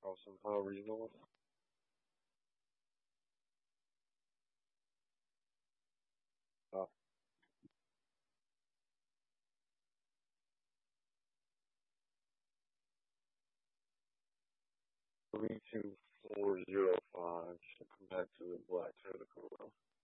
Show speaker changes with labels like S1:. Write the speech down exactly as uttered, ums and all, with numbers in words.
S1: Awesome. How reasonable. Uh, three two four zero five. Should come back to the black technical.